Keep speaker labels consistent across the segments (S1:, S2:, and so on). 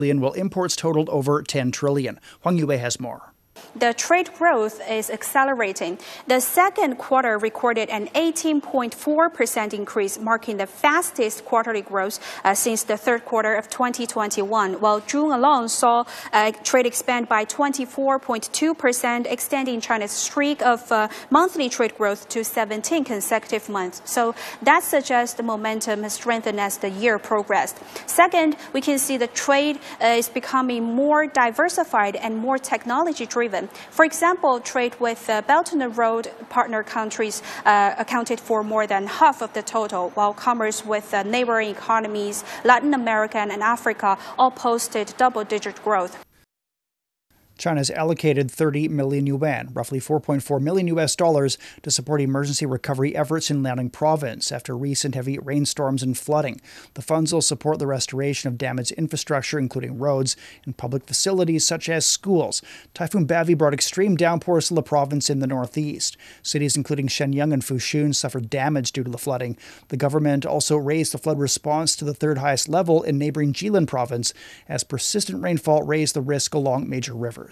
S1: while imports totaled over 10 trillion. Huang Yue has more.
S2: The trade growth is accelerating. The second quarter recorded an 18.4% increase, marking the fastest quarterly growth since the third quarter of 2021, while June alone saw trade expand by 24.2%, extending China's streak of monthly trade growth to 17 consecutive months. So that suggests the momentum has strengthened as the year progressed. Second, we can see the trade is becoming more diversified and more technology-driven. For example, trade with Belt and Road partner countries accounted for more than half of the total, while commerce with neighboring economies, Latin America and Africa, all posted double-digit growth.
S1: China's allocated 30 million yuan, roughly $4.4 million to support emergency recovery efforts in Liaoning province after recent heavy rainstorms and flooding. The funds will support the restoration of damaged infrastructure, including roads and public facilities such as schools. Typhoon Bavi brought extreme downpours to the province in the northeast. Cities including Shenyang and Fushun suffered damage due to the flooding. The government also raised the flood response to the third highest level in neighboring Jilin province as persistent rainfall raised the risk along major rivers.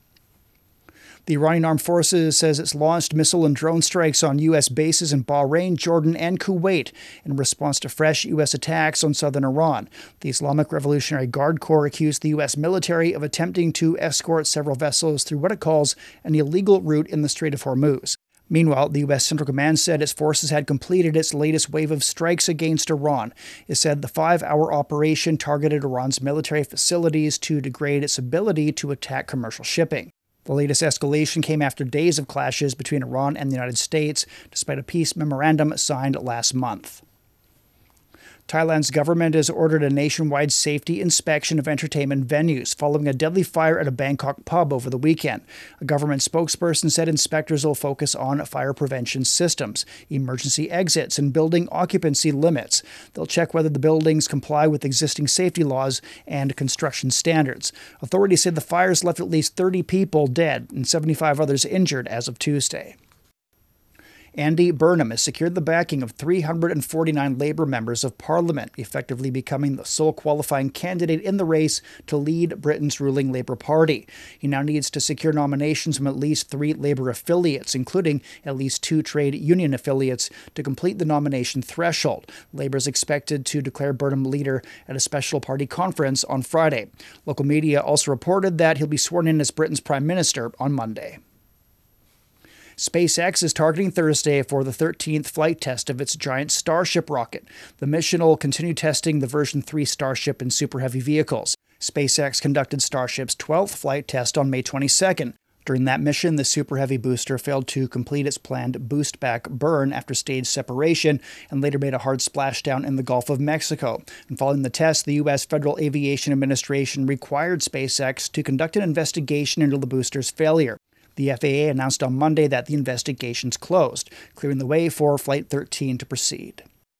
S1: The Iranian Armed Forces says it's launched missile and drone strikes on U.S. bases in Bahrain, Jordan, and Kuwait in response to fresh U.S. attacks on southern Iran. The Islamic Revolutionary Guard Corps accused the U.S. military of attempting to escort several vessels through what it calls an illegal route in the Strait of Hormuz. Meanwhile, the U.S. Central Command said its forces had completed its latest wave of strikes against Iran. It said the 5-hour operation targeted Iran's military facilities to degrade its ability to attack commercial shipping. The latest escalation came after days of clashes between Iran and the United States, despite a peace memorandum signed last month. Thailand's government has ordered a nationwide safety inspection of entertainment venues following a deadly fire at a Bangkok pub over the weekend. A government spokesperson said inspectors will focus on fire prevention systems, emergency exits, and building occupancy limits. They'll check whether the buildings comply with existing safety laws and construction standards. Authorities said the fires left at least 30 people dead and 75 others injured as of Tuesday. Andy Burnham has secured the backing of 349 Labour members of Parliament, effectively becoming the sole qualifying candidate in the race to lead Britain's ruling Labour Party. He now needs to secure nominations from at least 3 Labour affiliates, including at least 2 trade union affiliates, to complete the nomination threshold. Labour is expected to declare Burnham leader at a special party conference on Friday. Local media also reported that he'll be sworn in as Britain's Prime Minister on Monday. SpaceX is targeting Thursday for the 13th flight test of its giant Starship rocket. The mission will continue testing the version 3 Starship in Super Heavy vehicles. SpaceX conducted Starship's 12th flight test on May 22nd. During that mission, the Super Heavy booster failed to complete its planned boost-back burn after stage separation and later made a hard splashdown in the Gulf of Mexico. And following the test, the U.S. Federal Aviation Administration required SpaceX to conduct an investigation into the booster's failure. The FAA announced on Monday that the investigation's closed, clearing the way for Flight 13 to proceed.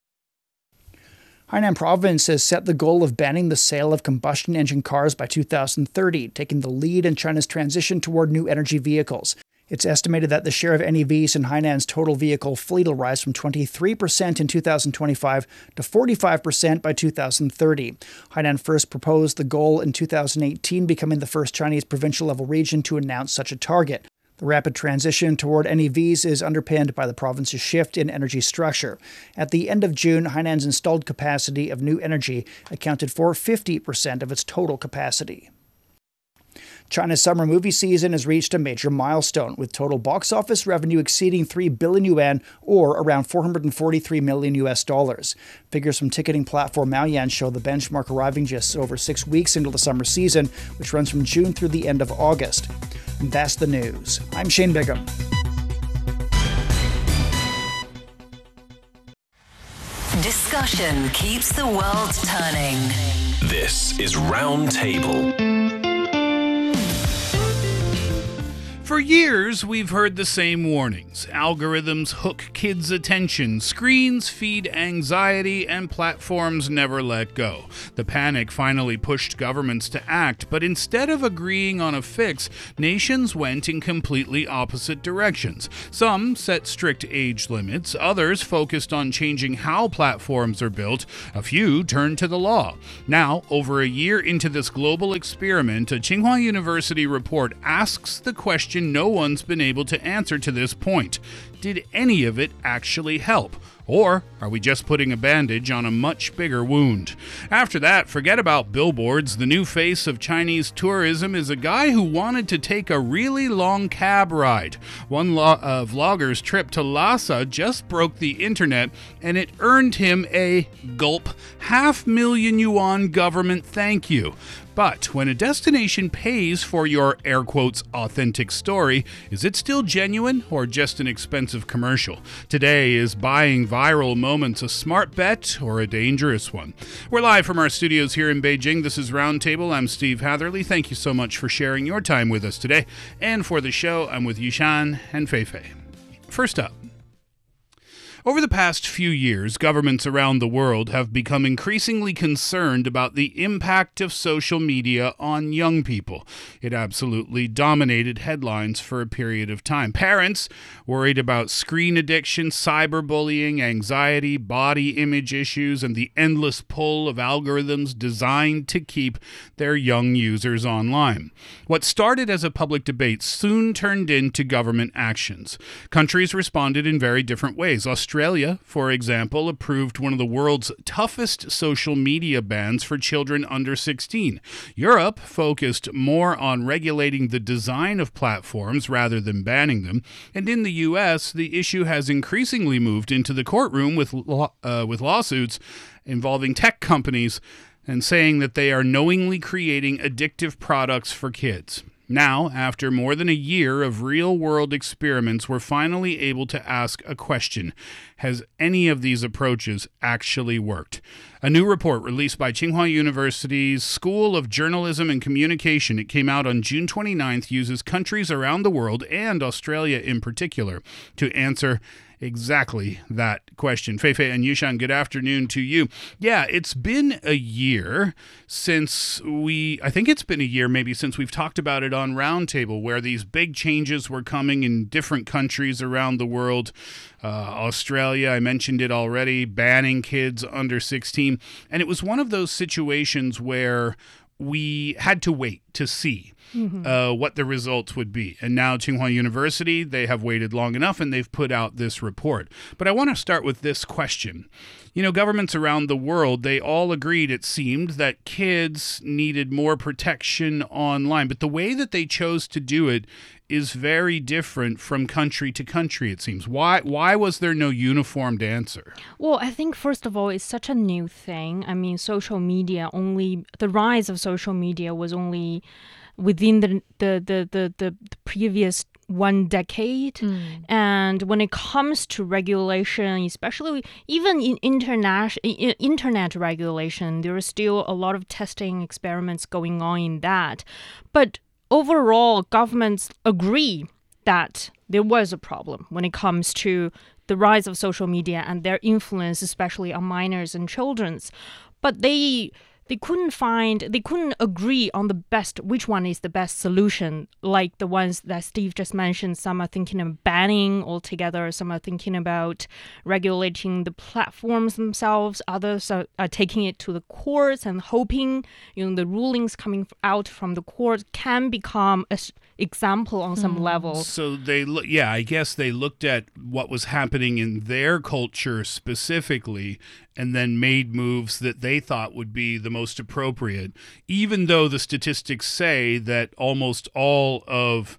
S1: Hainan Province has set the goal of banning the sale of combustion engine cars by 2030, taking the lead in China's transition toward new energy vehicles. It's estimated that the share of NEVs in Hainan's total vehicle fleet will rise from 23% in 2025 to 45% by 2030. Hainan first proposed the goal in 2018, becoming the first Chinese provincial-level region to announce such a target. The rapid transition toward NEVs is underpinned by the province's shift in energy structure. At the end of June, Hainan's installed capacity of new energy accounted for 50% of its total capacity. China's summer movie season has reached a major milestone, with total box office revenue exceeding 3 billion yuan, or around $443 million. Figures from ticketing platform Maoyan show the benchmark arriving just over 6 weeks into the summer season, which runs from June through the end of August. And that's the news. I'm Shane Bigham.
S3: Discussion keeps the world turning. This is Roundtable.
S4: For years, we've heard the same warnings. Algorithms hook kids' attention, screens feed anxiety, and platforms never let go. The panic finally pushed governments to act, but instead of agreeing on a fix, nations went in completely opposite directions. Some set strict age limits, others focused on changing how platforms are built, a few turned to the law. Now, over a year into this global experiment, a Tsinghua University report asks the question no one's been able to answer to this point. Did any of it actually help? Or are we just putting a bandage on a much bigger wound? After that, forget about billboards. The new face of Chinese tourism is a guy who wanted to take a really long cab ride. One vlogger's trip to Lhasa just broke the internet, and it earned him a gulp, $500,000 yuan government thank you. But when a destination pays for your, air quotes, authentic story, is it still genuine or just an expensive commercial? Today, is buying viral moments a smart bet or a dangerous one? We're live from our studios here in Beijing. This is Roundtable. I'm Steve Hatherley. Thank you so much for sharing your time with us today. And for the show, I'm with Yushan and Feifei. First up. Over the past few years, governments around the world have become increasingly concerned about the impact of social media on young people. It absolutely dominated headlines for a period of time. Parents worried about screen addiction, cyberbullying, anxiety, body image issues, and the endless pull of algorithms designed to keep their young users online. What started as a public debate soon turned into government actions. Countries responded in very different ways. Australia, for example, approved one of the world's toughest social media bans for children under 16. Europe focused more on regulating the design of platforms rather than banning them. And in the U.S., the issue has increasingly moved into the courtroom with lawsuits involving tech companies and saying that they are knowingly creating addictive products for kids. Now, after more than a year of real-world experiments, we're finally able to ask a question. Has any of these approaches actually worked? A new report released by Tsinghua University's School of Journalism and Communication, it came out on June 29th, uses countries around the world, and Australia in particular, to answer exactly that question. Feifei and Yushan, good afternoon to you. Yeah, it's been a year since since we've talked about it on Roundtable, where these big changes were coming in different countries around the world. Australia, I mentioned it already, banning kids under 16. And it was one of those situations where we had to wait to see what the results would be. And now Tsinghua University, they have waited long enough and they've put out this report. But I want to start with this question. You know, governments around the world, they all agreed, it seemed, that kids needed more protection online. But the way that they chose to do it is very different from country to country, it seems. Why was there no uniformed answer?
S5: Well, I think, first of all, it's such a new thing. I mean, the rise of social media was only within the previous one decade. And when it comes to regulation, especially even in internet regulation, there is still a lot of testing experiments going on in that. But overall, governments agree that there was a problem when it comes to the rise of social media and their influence, especially on minors and children. But they couldn't agree on which one is the best solution, like the ones that Steve just mentioned. Some are thinking of banning altogether, some are thinking about regulating the platforms themselves, others are taking it to the courts and hoping, the rulings coming out from the courts can become an example on some level.
S4: So I guess they looked at what was happening in their culture specifically and then made moves that they thought would be the most appropriate, even though the statistics say that almost all of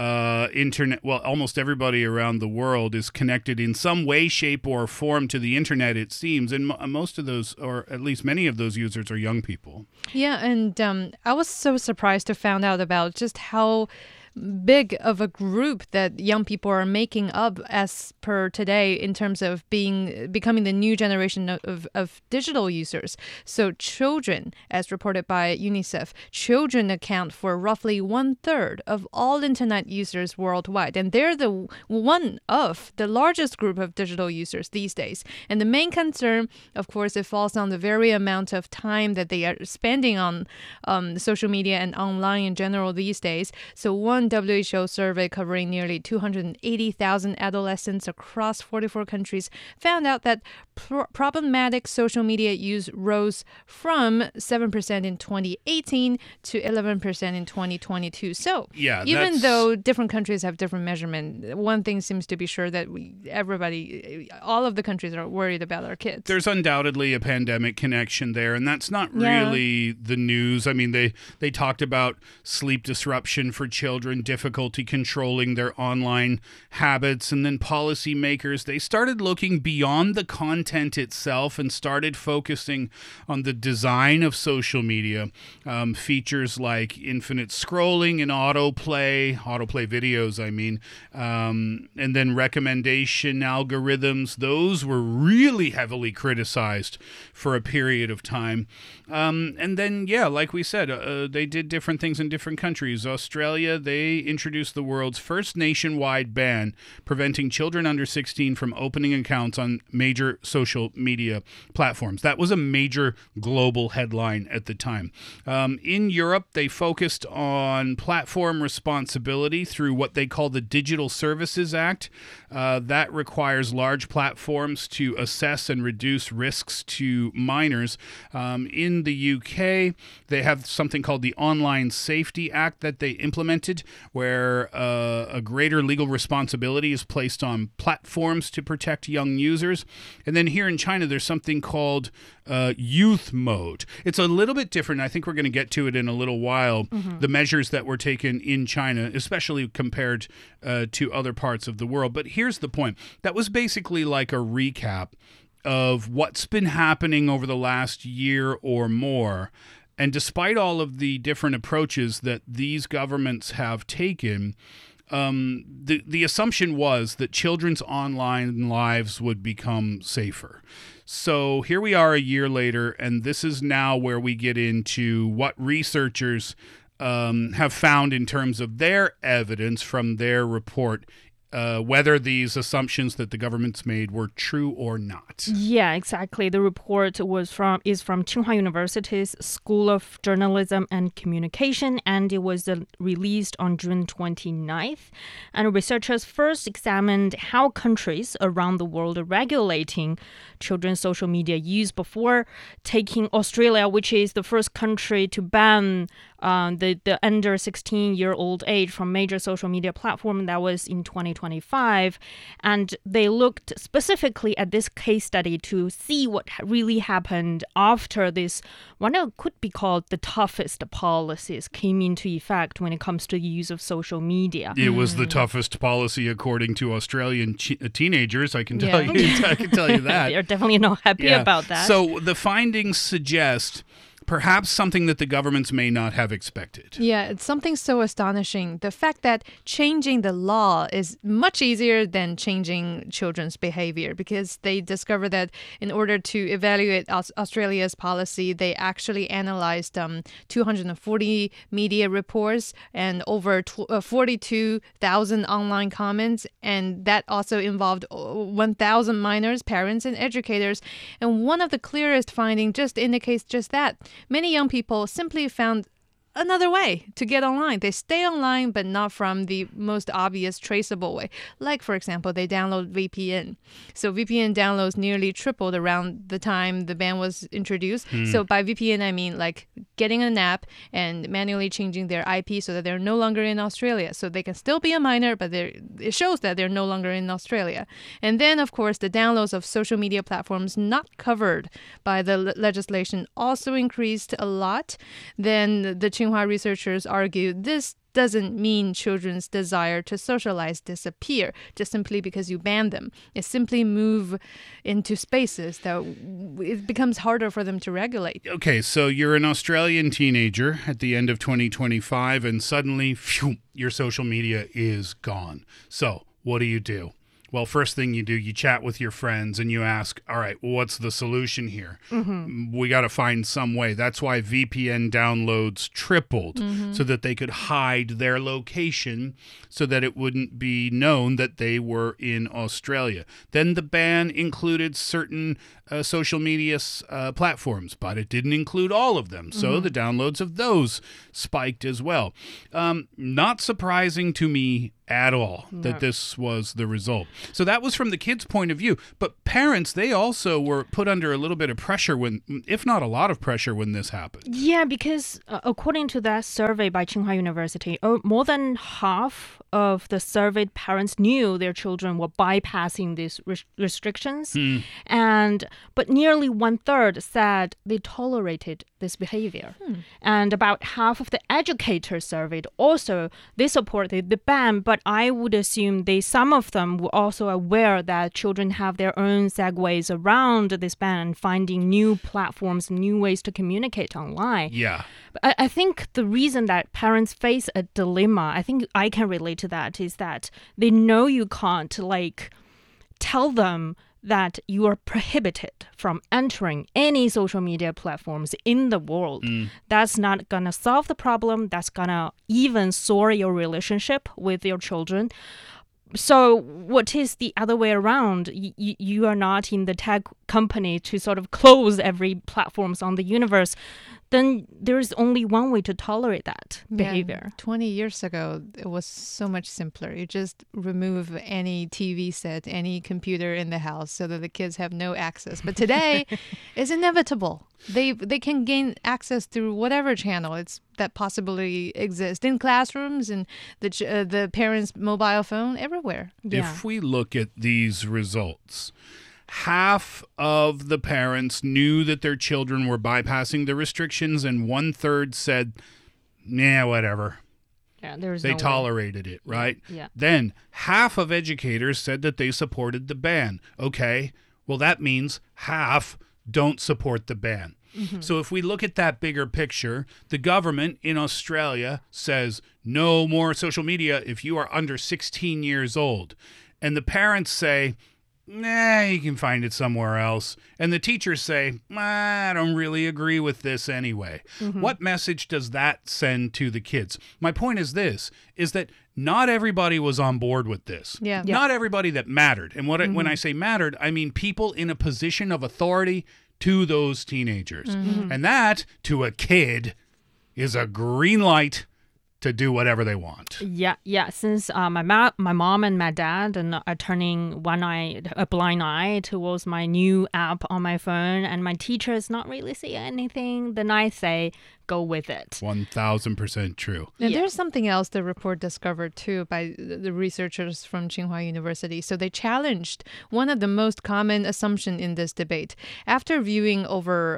S4: almost everybody around the world is connected in some way, shape, or form to the internet, it seems. And most of those, or at least many of those users, are young people.
S6: Yeah, and I was so surprised to find out about just how big of a group that young people are making up as per today in terms of becoming the new generation of digital users. So children, as reported by UNICEF, children account for roughly 1/3 of all internet users worldwide. And they're one of the largest group of digital users these days. And the main concern, of course, it falls on the very amount of time that they are spending on social media and online in general these days. So one WHO survey covering nearly 280,000 adolescents across 44 countries found out that problematic social media use rose from 7% in 2018 to 11% in 2022. So even though different countries have different measurement, one thing seems to be sure that all of the countries are worried about our kids.
S4: There's undoubtedly a pandemic connection there, and that's not really the news. I mean, they talked about sleep disruption for children, difficulty controlling their online habits, and then policymakers, they started looking beyond the content itself and started focusing on the design of social media. Features like infinite scrolling and autoplay videos, I mean, and then recommendation algorithms. Those were really heavily criticized for a period of time. And then, like we said, they did different things in different countries. Australia, they introduced the world's first nationwide ban preventing children under 16 from opening accounts on major social media platforms. That was a major global headline at the time. In Europe, they focused on platform responsibility through what they call the Digital Services Act. That requires large platforms to assess and reduce risks to minors. In the UK, they have something called the Online Safety Act that they implemented, where a greater legal responsibility is placed on platforms to protect young users. And then here in China, there's something called youth mode. It's a little bit different. I think we're going to get to it in a little while, the measures that were taken in China, especially compared to other parts of the world. But here's the point. That was basically like a recap of what's been happening over the last year or more. And despite all of the different approaches that these governments have taken, the assumption was that children's online lives would become safer. So here we are a year later, and this is now where we get into what researchers have found in terms of their evidence from their report, whether these assumptions that the government's made were true or not.
S5: Yeah, exactly. The report is from Tsinghua University's School of Journalism and Communication, and it was released on June 29th. And researchers first examined how countries around the world are regulating children's social media use before taking Australia, which is the first country to ban the under 16-year-old age from major social media platform. That was in 2025. And they looked specifically at this case study to see what really happened after this, what could be called the toughest policies came into effect when it comes to the use of social media.
S4: It was the toughest policy according to Australian teenagers, I can tell you. I can tell you that.
S5: They're definitely not happy about that.
S4: So the findings suggest perhaps something that the governments may not have expected.
S6: Yeah, it's something so astonishing. The fact that changing the law is much easier than changing children's behavior, because they discovered that in order to evaluate Australia's policy, they actually analyzed 240 media reports and over 42,000 online comments, and that also involved 1,000 minors, parents, and educators. And one of the clearest findings just indicates just that. Many young people simply found another way to get online. They stay online, but not from the most obvious traceable way. Like, for example, they download VPN. So VPN downloads nearly tripled around the time the ban was introduced. So by VPN, I mean like getting an app and manually changing their IP so that they're no longer in Australia. So they can still be a minor, but it shows that they're no longer in Australia. And then, of course, the downloads of social media platforms not covered by the legislation also increased a lot. Then the Tsinghua Tsinghua researchers argue this doesn't mean children's desire to socialize disappear just simply because you ban them. It simply move into spaces that it becomes harder for them to regulate.
S4: Okay, so you're an Australian teenager at the end of 2025 and suddenly, phew, your social media is gone. So what do? Well, first thing you do, you chat with your friends and you ask, all right, well, what's the solution here? We got to find some way. That's why VPN downloads tripled so that they could hide their location so that it wouldn't be known that they were in Australia. Then the ban included certain social media platforms, but it didn't include all of them. So the downloads of those spiked as well. Not surprising to me at all that this was the result. So that was from the kids' point of view. But parents, they also were put under a little bit of pressure when, if not a lot of pressure, when this happened.
S5: Yeah, because according to that survey by Tsinghua University, more than half of the surveyed parents knew their children were bypassing these restrictions. But nearly 1/3 said they tolerated this behavior. And about half of the educators surveyed also, they supported the ban, but I would assume some of them were also aware that children have their own segues around this ban, finding new platforms, new ways to communicate online.
S4: Yeah.
S5: But I think the reason that parents face a dilemma, I think I can relate to that, is that they know you can't tell them that you are prohibited from entering any social media platforms in the world. That's not going to solve the problem. That's going to even sour your relationship with your children. So what is the other way around? You are not in the tech company to sort of close every platforms on the universe. Then there's only one way to tolerate that behavior.
S6: 20 years ago, it was so much simpler. You just remove any TV set, any computer in the house so that the kids have no access. But today, it's inevitable. They can gain access through whatever channel that possibly exists in classrooms and the parents' mobile phone, everywhere.
S5: Yeah.
S4: If we look at these results, half of the parents knew that their children were bypassing the restrictions, and 1/3 said, "Nah, whatever."
S5: Yeah, there's
S4: They
S5: no way.
S4: tolerated it, right?
S5: Yeah.
S4: Then half of educators said that they supported the ban. Okay, well, that means half don't support the ban. So if we look at that bigger picture, the government in Australia says no more social media if you are under 16 years old. And the parents say, nah, you can find it somewhere else. And the teachers say, I don't really agree with this anyway. What message does that send to the kids? My point is this, is that not everybody was on board with this.
S6: Yeah.
S4: Not everybody that mattered. And when I say mattered, I mean people in a position of authority to those teenagers. And that, to a kid, is a green light to do whatever they want.
S5: Yeah. Since my mom and my dad are turning a blind eye towards my new app on my phone, and my teachers not really say anything, then I say, go with it.
S4: 1,000% true.
S6: And there's something else the report discovered too by the researchers from Tsinghua University. So they challenged one of the most common assumptions in this debate. After viewing over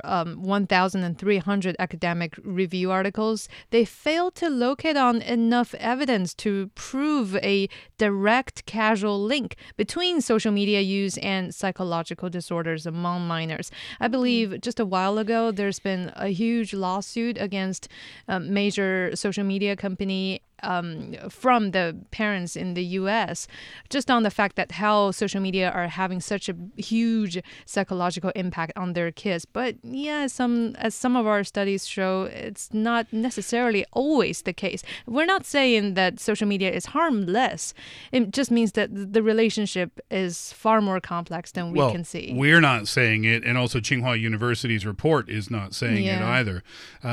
S6: 1,300 academic review articles, they failed to locate on enough evidence to prove a direct causal link between social media use and psychological disorders among minors. I believe just a while ago, there's been a huge lawsuit against a major social media company from the parents in the U.S. just on the fact that how social media are having such a huge psychological impact on their kids. But yeah, as some of our studies show, it's not necessarily always the case. We're not saying that social media is harmless. It just means that the relationship is far more complex than we can see.
S4: We're not saying it, and also Tsinghua University's report is not saying it either.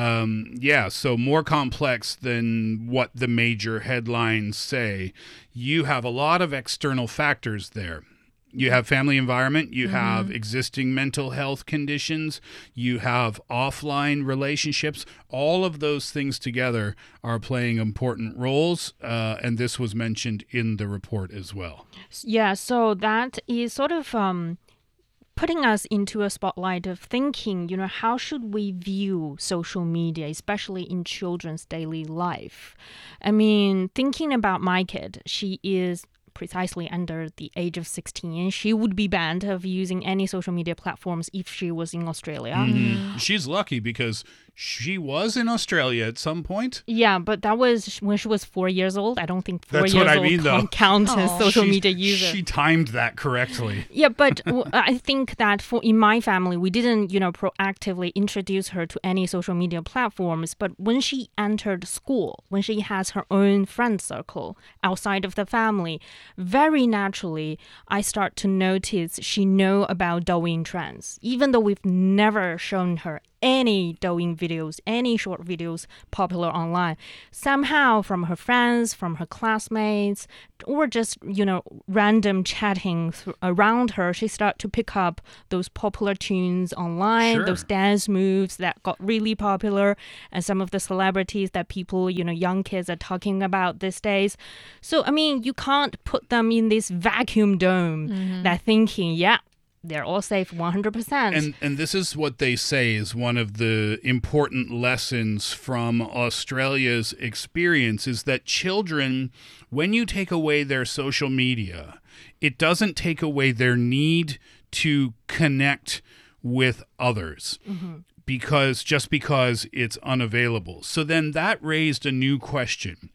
S4: So more complex than what the major headlines say. You have a lot of external factors there. You have family environment, you have existing mental health conditions, you have offline relationships. All of those things together are playing important roles, and this was mentioned in the report as well.
S5: Yeah, so that is sort of putting us into a spotlight of thinking, how should we view social media, especially in children's daily life? I mean, thinking about my kid, she is precisely under the age of 16. She would be banned of using any social media platforms if she was in Australia.
S4: She's lucky because she was in Australia at some point.
S5: Yeah, but that was when she was 4 years old. I don't think 4
S4: That's
S5: years
S4: what I
S5: old
S4: mean, though.
S5: count as social media user.
S4: She timed that correctly.
S5: Yeah, but I think that in my family, we didn't, proactively introduce her to any social media platforms. But when she entered school, when she has her own friend circle outside of the family, very naturally, I start to notice she know about Douyin trends, even though we've never shown her any Douyin videos, any short videos popular online. Somehow from her friends, from her classmates, or just, random chatting around her, she started to pick up those popular tunes online,
S4: Sure.
S5: those dance moves that got really popular, and some of the celebrities that people, young kids are talking about these days. So, I mean, you can't put them in this vacuum dome that thinking, they're all safe 100%.
S4: And this is what they say is one of the important lessons from Australia's experience is that children, when you take away their social media, it doesn't take away their need to connect with others. Because it's unavailable. So then that raised a new question.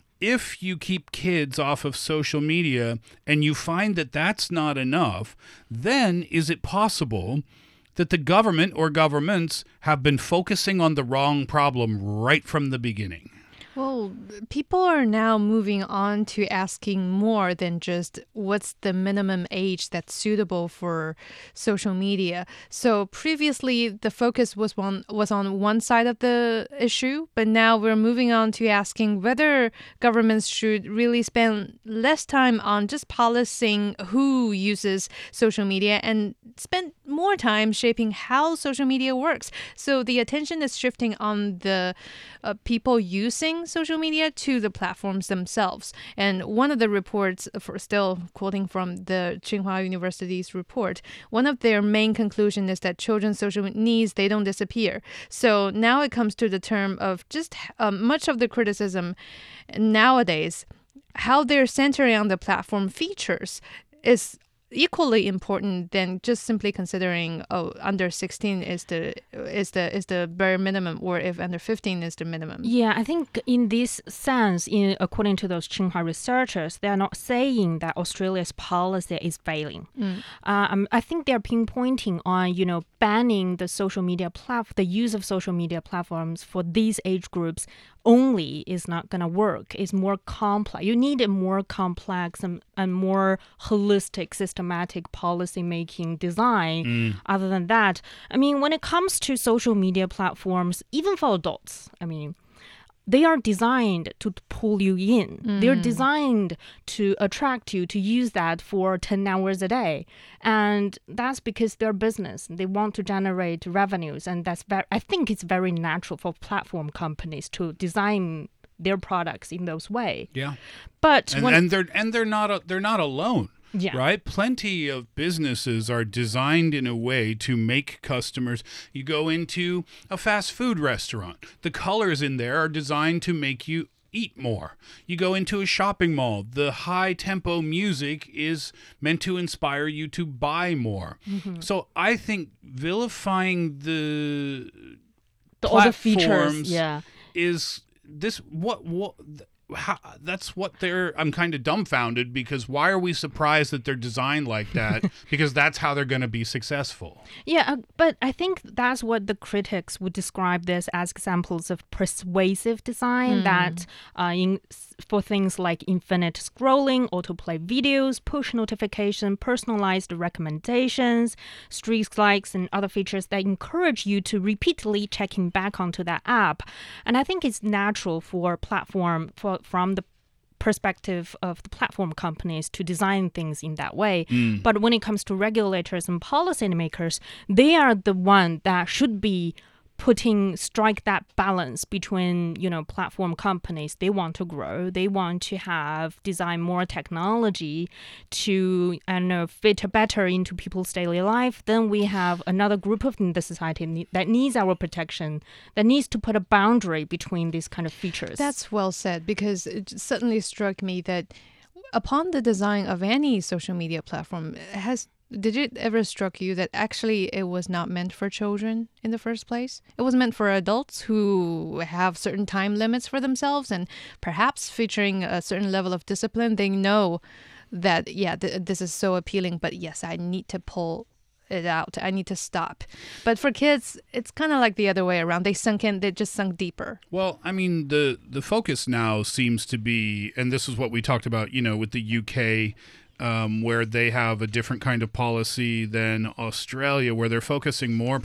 S4: If you keep kids off of social media and you find that that's not enough, then is it possible that the government or governments have been focusing on the wrong problem right from the beginning?
S6: Well, people are now moving on to asking more than just what's the minimum age that's suitable for social media. So previously, the focus was on one side of the issue, but now we're moving on to asking whether governments should really spend less time on just policing who uses social media and spend more time shaping how social media works. So the attention is shifting on the people using social media to the platforms themselves. And one of the reports, still quoting from the Tsinghua University's report, one of their main conclusions is that children's social needs, they don't disappear. So now it comes to the term of just much of the criticism nowadays, how they're centering on the platform features is equally important than just simply considering under 16 is the bare minimum, or if under 15 is the minimum.
S5: Yeah, I think in this sense, according to those Tsinghua researchers, they are not saying that Australia's policy is failing. I think they're pinpointing on banning the social media the use of social media platforms for these age groups only is not going to work. It's more complex. You need a more complex and more holistic, systematic policy-making design. Other than that, I mean, when it comes to social media platforms, even for adults, I mean, they are designed to pull you in. They're designed to attract you to use that for 10 hours a day. And that's because they're business. They want to generate revenues. And I think it's very natural for platform companies to design their products in those way.
S4: Yeah.
S5: But
S4: they're not alone.
S5: Yeah.
S4: Right? Plenty of businesses are designed in a way to make customers. You go into a fast food restaurant. The colors in there are designed to make you eat more. You go into a shopping mall. The high tempo music is meant to inspire you to buy more. So I think vilifying the
S5: all the
S4: platforms
S5: features,
S4: is this that's what I'm kind of dumbfounded, because why are we surprised that they're designed like that? Because that's how they're going to be successful.
S5: Yeah, but I think that's what the critics would describe this as examples of persuasive design that for things like infinite scrolling, autoplay videos, push notification, personalized recommendations, streak likes, and other features that encourage you to repeatedly checking back onto that app. And I think it's natural for from the perspective of the platform companies to design things in that way. But when it comes to regulators and policymakers, they are the one that should be strike that balance between, platform companies. They want to grow. They want to design more technology to, fit better into people's daily life. Then we have another group of the society that needs our protection, that needs to put a boundary between these kind of features.
S6: That's well said, because it suddenly struck me that upon the design of any social media platform, did it ever struck you that actually it was not meant for children in the first place? It was meant for adults who have certain time limits for themselves, and perhaps featuring a certain level of discipline. They know that, this is so appealing, but yes, I need to pull it out. I need to stop. But for kids, it's kind of like the other way around. They just sunk deeper.
S4: Well, I mean, the focus now seems to be, and this is what we talked about, with the UK, where they have a different kind of policy than Australia, where they're focusing more